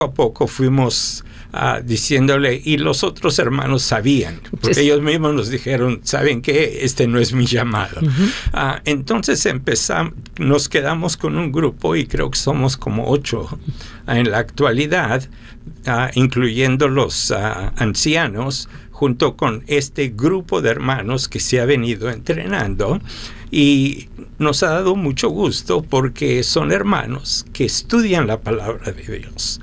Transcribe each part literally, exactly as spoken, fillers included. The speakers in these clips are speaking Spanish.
a poco fuimos uh, diciéndole, y los otros hermanos sabían, porque sí. ellos mismos nos dijeron, ¿saben qué? Este no es mi llamado. Uh-huh. Uh, entonces empezamos, nos quedamos con un grupo y creo que somos como ocho uh, en la actualidad, uh, incluyendo los uh, ancianos, junto con este grupo de hermanos que se ha venido entrenando. Y nos ha dado mucho gusto porque son hermanos que estudian la palabra de Dios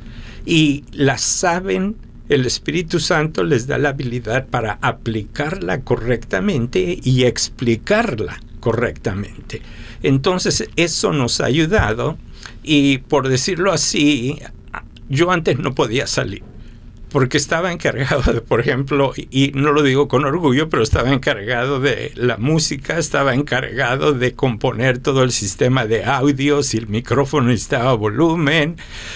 y la saben. El Espíritu Santo les da la habilidad para aplicarla correctamente y explicarla correctamente. Entonces eso nos ha ayudado y, por decirlo así, yo antes no podía salir porque estaba encargado de, por ejemplo, y no lo digo con orgullo, pero estaba encargado de la música, estaba encargado de componer todo el sistema de audio, si el micrófono necesitaba volumen,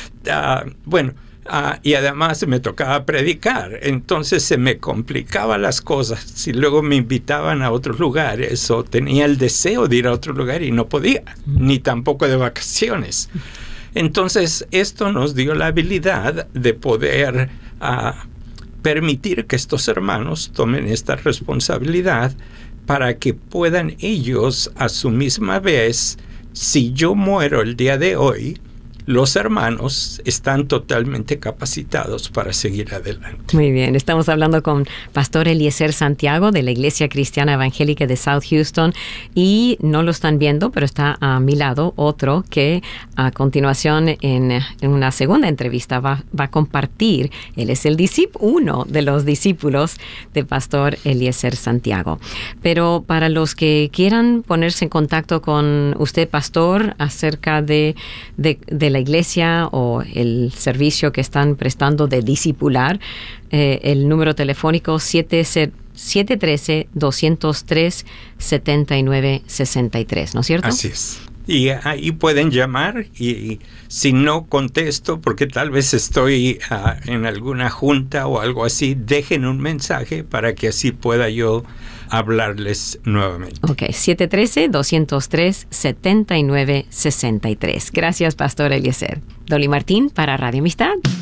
uh, bueno, uh, y además me tocaba predicar, entonces se me complicaban las cosas. Si luego me invitaban a otros lugares o tenía el deseo de ir a otro lugar y no podía, ni tampoco de vacaciones. Entonces, esto nos dio la habilidad de poder uh, permitir que estos hermanos tomen esta responsabilidad para que puedan ellos, a su misma vez, si yo muero el día de hoy, los hermanos están totalmente capacitados para seguir adelante. Muy bien, estamos hablando con Pastor Eliezer Santiago de la Iglesia Cristiana Evangélica de South Houston, y no lo están viendo, pero está a mi lado otro que a continuación en, en una segunda entrevista va, va a compartir. Él es el discípulo, uno de los discípulos de Pastor Eliezer Santiago. Pero para los que quieran ponerse en contacto con usted, Pastor, acerca de, de, de la iglesia o el servicio que están prestando de discipular, eh, el número telefónico siete uno tres, dos cero tres, siete nueve seis tres, ¿no es cierto? Así es. Y ahí pueden llamar, y si no contesto porque tal vez estoy uh, en alguna junta o algo así, dejen un mensaje para que así pueda yo hablarles nuevamente. Ok, siete uno tres, dos cero tres, siete nueve seis tres. Gracias, Pastor Eliezer. Dolly Martín para Radio Amistad.